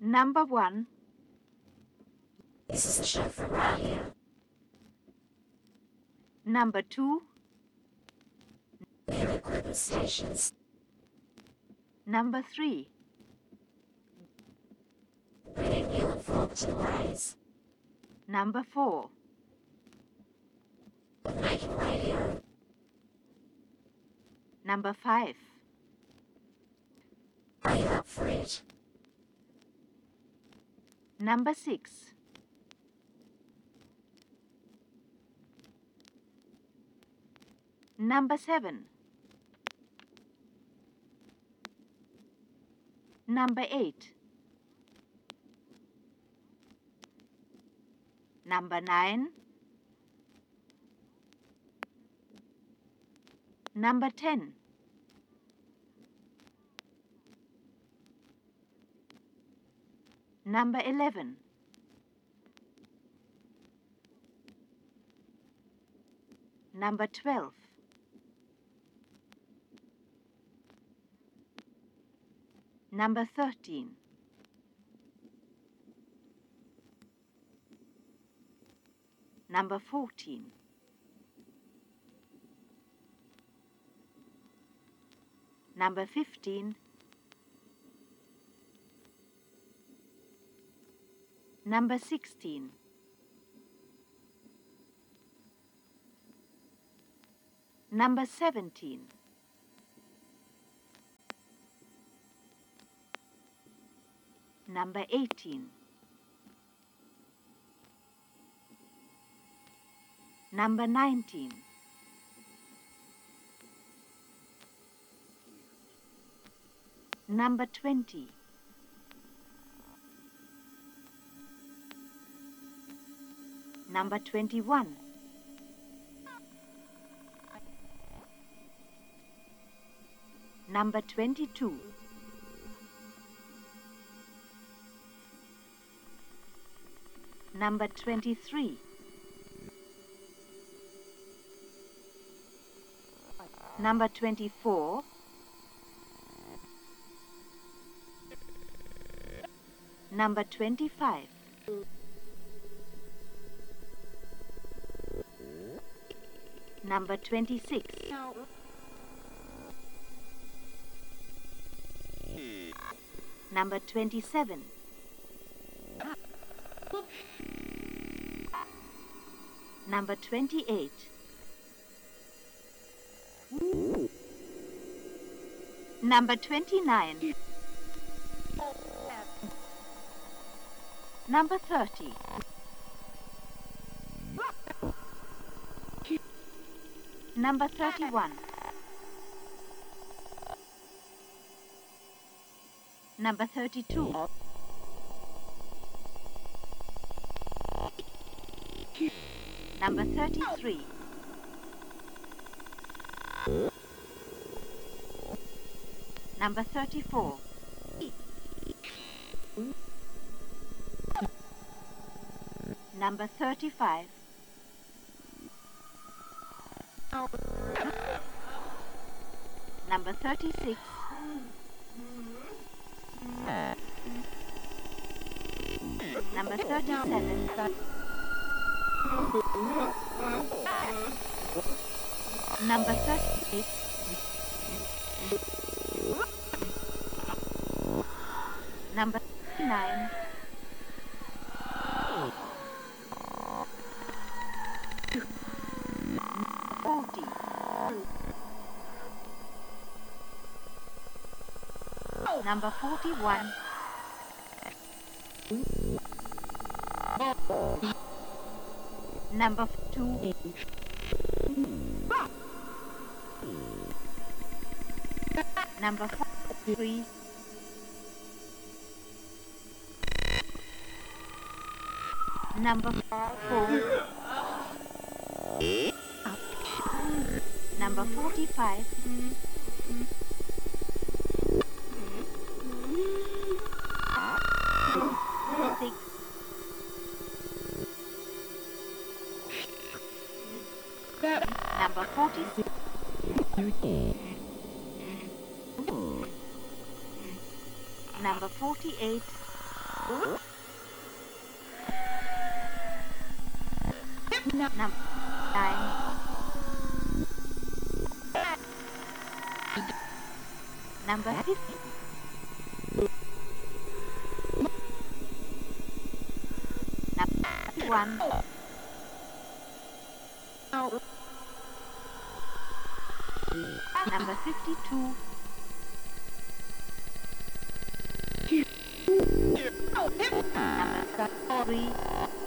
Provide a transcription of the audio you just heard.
Number 1. This is the show from radio. Number 2. We're equipment stations. Number 3. Bringing you informed ways. Number 4. We're making radio. Number 5. Are you up for it? Number 6. Number 7. Number 8. Number 9. Number 10. Number 11. Number 12. Number 13. Number 14. Number 15. Number 16. Number 17. Number 18. Number 19. Number 20. Number 21. Number 22. Number 23. Number 24. Number 25. Number 26. Number 27. Number 28. Number 29. Number 30. Number 31. Number 32. Number 33. Number 34. Number 35. Number 36. Number 37. Number 38. Number 39. Number 41. Number 2. Number 43. Number 4. Number 45. Six. Number 46. Number 48. Number 9. Number 50. Number 51. Number 52. Number 3.